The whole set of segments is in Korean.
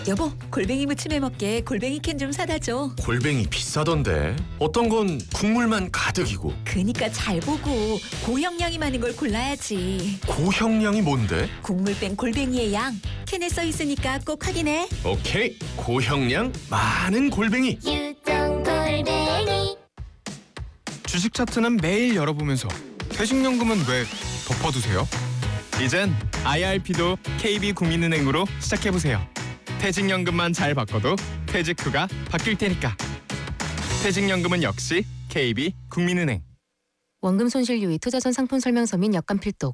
여보, 골뱅이 무침 해먹게 골뱅이 캔 좀 사다 줘. 골뱅이 비싸던데. 어떤 건 국물만 가득이고. 그니까 잘 보고 고형량이 많은 걸 골라야지. 고형량이 뭔데? 국물 뺀 골뱅이의 양. 캔에 써 있으니까 꼭 확인해. 오케이. 고형량 많은 골뱅이. 유정 골뱅이. 주식 차트는 매일 열어보면서 퇴직연금은 왜 덮어두세요? 이젠 IRP도 KB국민은행으로 시작해보세요. 퇴직연금만 잘 바꿔도 퇴직 후가 바뀔 테니까. 퇴직연금은 역시 KB국민은행. 원금 손실 유의 투자전 상품 설명서 및 약관 필독.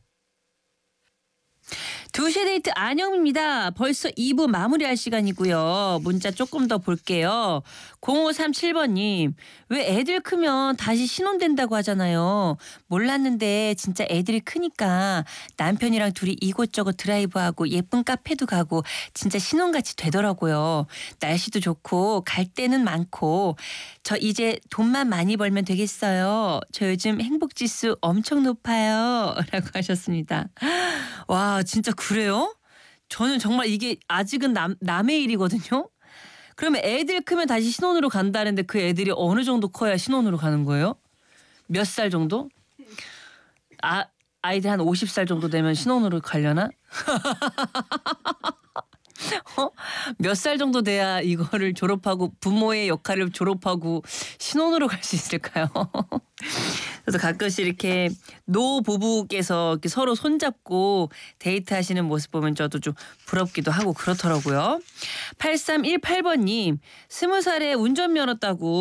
2시의 데이트 안영입니다. 벌써 2부 마무리할 시간이고요. 문자 조금 더 볼게요. 0537번님. 왜 애들 크면 다시 신혼된다고 하잖아요. 몰랐는데 진짜 애들이 크니까 남편이랑 둘이 이곳저곳 드라이브하고 예쁜 카페도 가고 진짜 신혼같이 되더라고요. 날씨도 좋고 갈 데는 많고 저 이제 돈만 많이 벌면 되겠어요. 저 요즘 행복지수 엄청 높아요. 라고 하셨습니다. 와, 진짜 그래요? 저는 정말 이게 아직은 남의 일이거든요. 그러면 애들 크면 다시 신혼으로 간다는데 그 애들이 어느 정도 커야 신혼으로 가는 거예요? 몇 살 정도? 아이들 한 50살 정도 되면 신혼으로 가려나? 몇 살 정도 돼야 이거를 졸업하고 부모의 역할을 졸업하고 신혼으로 갈 수 있을까요? 그래서 가끔씩 이렇게 노부부께서 이렇게 서로 손잡고 데이트하시는 모습 보면 저도 좀 부럽기도 하고 그렇더라고요. 8318번님 20살에 운전면허 따고